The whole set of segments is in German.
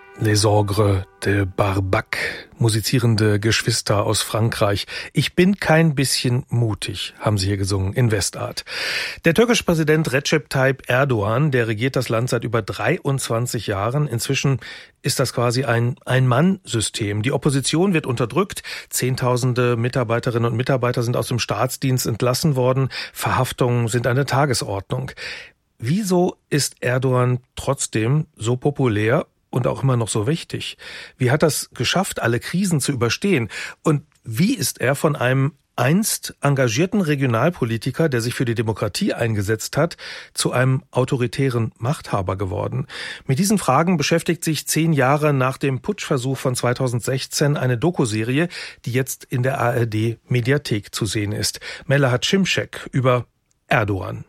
Les Ogres de Barbac, musizierende Geschwister aus Frankreich. Ich bin kein bisschen mutig, haben sie hier gesungen in Westart. Der türkische Präsident Recep Tayyip Erdoğan, der regiert das Land seit über 23 Jahren. Inzwischen ist das quasi ein Ein-Mann-System. Die Opposition wird unterdrückt. Zehntausende Mitarbeiterinnen und Mitarbeiter sind aus dem Staatsdienst entlassen worden. Verhaftungen sind an der Tagesordnung. Wieso ist Erdoğan trotzdem so populär und auch immer noch so wichtig? Wie hat er es geschafft, alle Krisen zu überstehen? Und wie ist er von einem einst engagierten Regionalpolitiker, der sich für die Demokratie eingesetzt hat, zu einem autoritären Machthaber geworden? Mit diesen Fragen beschäftigt sich 10 Jahre nach dem Putschversuch von 2016 eine Dokuserie, die jetzt in der ARD-Mediathek zu sehen ist. Melahat Şimşek über Erdoğan.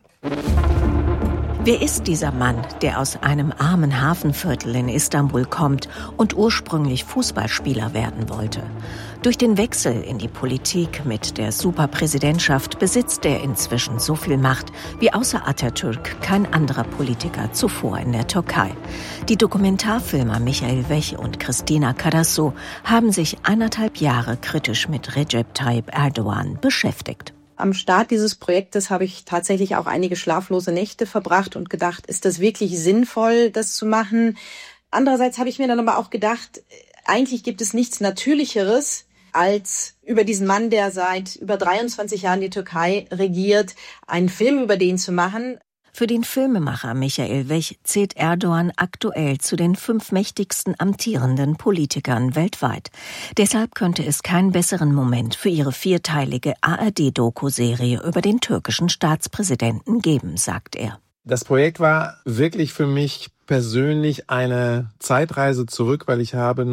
Wer ist dieser Mann, der aus einem armen Hafenviertel in Istanbul kommt und ursprünglich Fußballspieler werden wollte? Durch den Wechsel in die Politik mit der Superpräsidentschaft besitzt er inzwischen so viel Macht wie außer Atatürk kein anderer Politiker zuvor in der Türkei. Die Dokumentarfilmer Michael Wech und Christina Karasu haben sich 1,5 Jahre kritisch mit Recep Tayyip Erdoğan beschäftigt. Am Start dieses Projektes habe ich tatsächlich auch einige schlaflose Nächte verbracht und gedacht, ist das wirklich sinnvoll, das zu machen? Andererseits habe ich mir dann aber auch gedacht, eigentlich gibt es nichts Natürlicheres, als über diesen Mann, der seit über 23 Jahren die Türkei regiert, einen Film über den zu machen. Für den Filmemacher Michael Wech zählt Erdoğan aktuell zu den 5 mächtigsten amtierenden Politikern weltweit. Deshalb könnte es keinen besseren Moment für ihre 4-teilige ARD-Doku-Serie über den türkischen Staatspräsidenten geben, sagt er. Das Projekt war wirklich für mich persönlich eine Zeitreise zurück, weil ich habe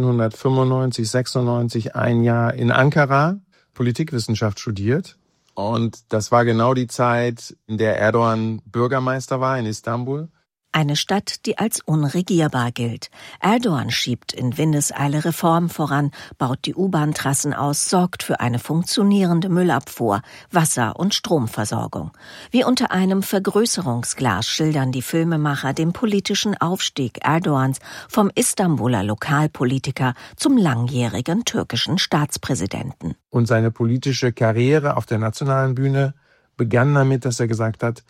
1995, 96 ein Jahr in Ankara Politikwissenschaft studiert. Und das war genau die Zeit, in der Erdoğan Bürgermeister war in Istanbul. Eine Stadt, die als unregierbar gilt. Erdoğan schiebt in Windeseile Reformen voran, baut die U-Bahn-Trassen aus, sorgt für eine funktionierende Müllabfuhr, Wasser- und Stromversorgung. Wie unter einem Vergrößerungsglas schildern die Filmemacher den politischen Aufstieg Erdoğans vom Istanbuler Lokalpolitiker zum langjährigen türkischen Staatspräsidenten. Und seine politische Karriere auf der nationalen Bühne begann damit, dass er gesagt hat,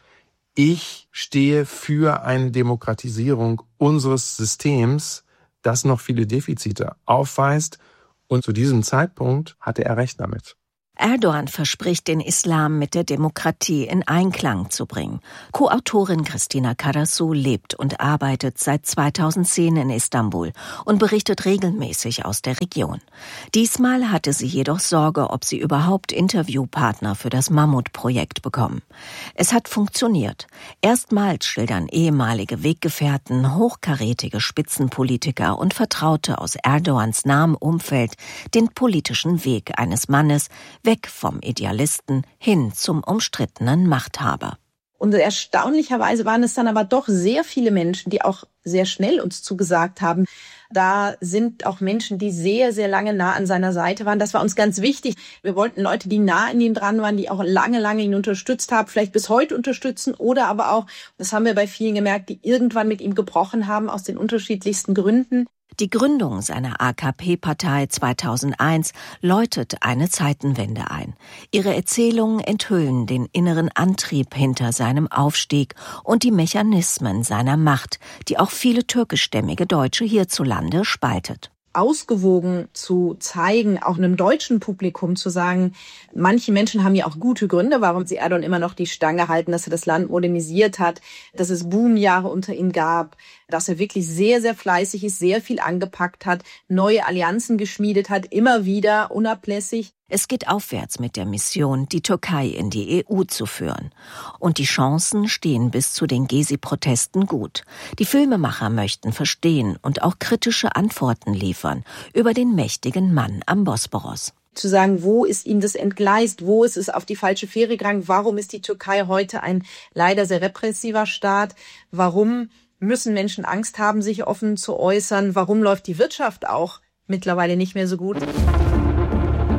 ich stehe für eine Demokratisierung unseres Systems, das noch viele Defizite aufweist. Und zu diesem Zeitpunkt hatte er recht damit. Erdoğan verspricht, den Islam mit der Demokratie in Einklang zu bringen. Co-Autorin Christina Karasu lebt und arbeitet seit 2010 in Istanbul und berichtet regelmäßig aus der Region. Diesmal hatte sie jedoch Sorge, ob sie überhaupt Interviewpartner für das Mammutprojekt bekommen. Es hat funktioniert. Erstmals schildern ehemalige Weggefährten, hochkarätige Spitzenpolitiker und Vertraute aus Erdoğans nahem Umfeld den politischen Weg eines Mannes, weg vom Idealisten hin zum umstrittenen Machthaber. Und erstaunlicherweise waren es dann aber doch sehr viele Menschen, die auch sehr schnell uns zugesagt haben. Da sind auch Menschen, die sehr, sehr lange nah an seiner Seite waren. Das war uns ganz wichtig. Wir wollten Leute, die nah an ihm dran waren, die auch lange, lange ihn unterstützt haben, vielleicht bis heute unterstützen oder aber auch, das haben wir bei vielen gemerkt, die irgendwann mit ihm gebrochen haben aus den unterschiedlichsten Gründen. Die Gründung seiner AKP-Partei 2001 läutet eine Zeitenwende ein. Ihre Erzählungen enthüllen den inneren Antrieb hinter seinem Aufstieg und die Mechanismen seiner Macht, die auch viele türkischstämmige Deutsche hierzulande spaltet. Ausgewogen zu zeigen, auch einem deutschen Publikum zu sagen, manche Menschen haben ja auch gute Gründe, warum sie Erdoğan immer noch die Stange halten, dass er das Land modernisiert hat, dass es Boomjahre unter ihm gab, dass er wirklich sehr, sehr fleißig ist, sehr viel angepackt hat, neue Allianzen geschmiedet hat, immer wieder unablässig. Es geht aufwärts mit der Mission, die Türkei in die EU zu führen. Und die Chancen stehen bis zu den Gezi-Protesten gut. Die Filmemacher möchten verstehen und auch kritische Antworten liefern über den mächtigen Mann am Bosporos. Zu sagen, wo ist ihm das entgleist, wo ist es auf die falsche Fähre gegangen, warum ist die Türkei heute ein leider sehr repressiver Staat, warum müssen Menschen Angst haben, sich offen zu äußern, warum läuft die Wirtschaft auch mittlerweile nicht mehr so gut.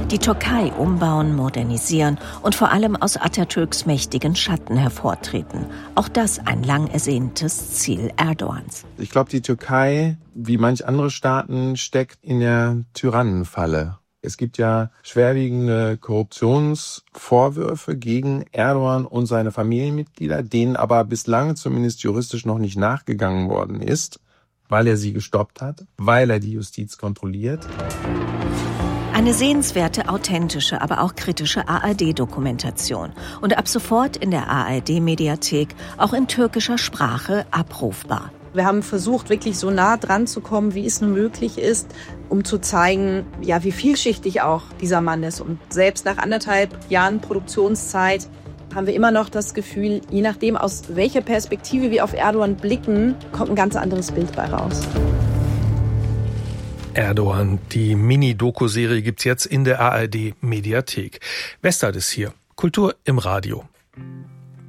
Die Türkei umbauen, modernisieren und vor allem aus Atatürks mächtigen Schatten hervortreten. Auch das ein lang ersehntes Ziel Erdogans. Ich glaube, die Türkei, wie manch andere Staaten, steckt in der Tyrannenfalle. Es gibt ja schwerwiegende Korruptionsvorwürfe gegen Erdogan und seine Familienmitglieder, denen aber bislang zumindest juristisch noch nicht nachgegangen worden ist, weil er sie gestoppt hat, weil er die Justiz kontrolliert. Eine sehenswerte, authentische, aber auch kritische ARD-Dokumentation und ab sofort in der ARD-Mediathek auch in türkischer Sprache abrufbar. Wir haben versucht, wirklich so nah dran zu kommen, wie es nur möglich ist, um zu zeigen, ja, wie vielschichtig auch dieser Mann ist. Und selbst nach 1,5 Jahren Produktionszeit haben wir immer noch das Gefühl, je nachdem, aus welcher Perspektive wir auf Erdogan blicken, kommt ein ganz anderes Bild bei raus. Erdogan, die Mini-Doku-Serie gibt's jetzt in der ARD-Mediathek. Westart ist hier. Kultur im Radio.